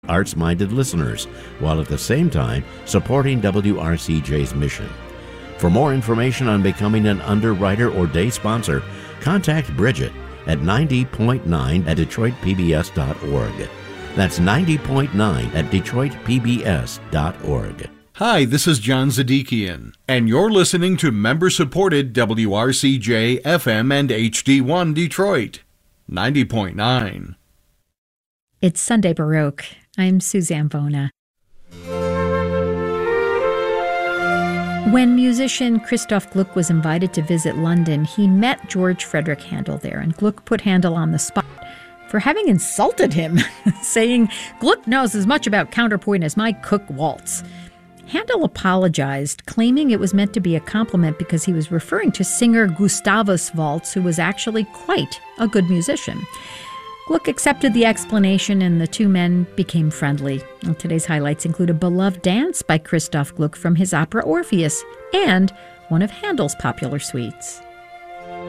arts-minded listeners, while at the same time supporting WRCJ's mission. For more information on becoming an underwriter or day sponsor, contact Bridget at 90.9 at DetroitPBS.org. That's 90.9 at DetroitPBS.org. Hi, this is John Zadikian, and you're listening to member-supported WRCJ FM and HD1 Detroit, 90.9. It's Sunday Baroque. I'm Suzanne Bona. When musician Christoph Gluck was invited to visit London, he met George Frederick Handel there, and Gluck put Handel on the spot for having insulted him, saying, "Gluck knows as much about counterpoint as my Cook waltz." Handel apologized, claiming it was meant to be a compliment because he was referring to singer Gustavus Waltz, who was actually quite a good musician. Gluck accepted the explanation, and the two men became friendly. And today's highlights include a beloved dance by Christoph Gluck from his opera Orpheus and one of Handel's popular suites.